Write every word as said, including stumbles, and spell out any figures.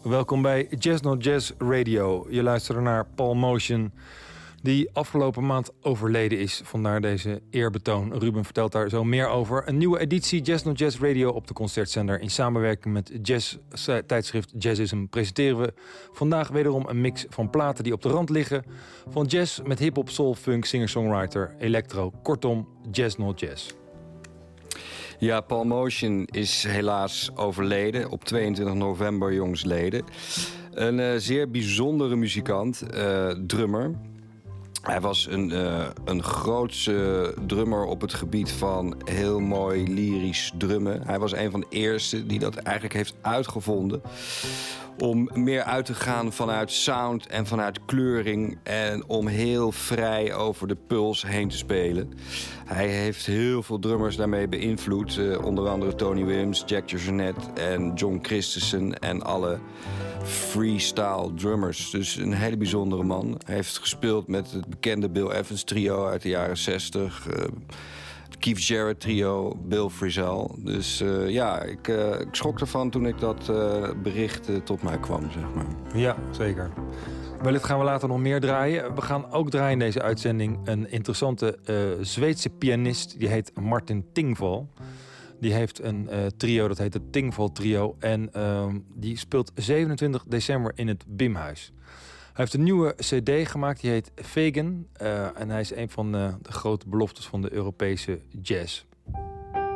Welkom bij Jazz Not Jazz Radio. Je luistert naar Paul Motion, die afgelopen maand overleden is. Vandaar deze eerbetoon. Ruben vertelt daar zo meer over. Een nieuwe editie Jazz Not Jazz Radio op de Concertzender. In samenwerking met jazz-tijdschrift Jazzism presenteren we vandaag wederom een mix van platen die op de rand liggen. Van jazz met hip-hop, soul, funk, singer-songwriter, electro. Kortom, Jazz Not Jazz. Ja, Paul Motion is helaas overleden op tweeëntwintig november jongsleden. Een uh, zeer bijzondere muzikant, uh, drummer. Hij was een, uh, een grootse drummer op het gebied van heel mooi lyrisch drummen. Hij was een van de eerste die dat eigenlijk heeft uitgevonden. Om meer uit te gaan vanuit sound en vanuit kleuring. En om heel vrij over de puls heen te spelen. Hij heeft heel veel drummers daarmee beïnvloed. Uh, onder andere Tony Williams, Jack DeJohnette en John Christensen. En alle freestyle drummers. Dus een hele bijzondere man. Hij heeft gespeeld met het bekende Bill Evans trio uit de jaren zestig. Uh, Keith Jarrett trio, Bill Frisell. Dus uh, ja, ik, uh, ik schrok ervan toen ik dat uh, bericht uh, tot mij kwam, zeg maar. Ja, zeker. Wellicht gaan we later nog meer draaien. We gaan ook draaien in deze uitzending een interessante uh, Zweedse pianist. Die heet Martin Tingvall. Die heeft een uh, trio, dat heet het Tingvall Trio. En uh, die speelt zevenentwintig december in het Bimhuis. Hij heeft een nieuwe cd gemaakt, die heet Vegan. Uh, en hij is een van uh, de grote beloftes van de Europese jazz.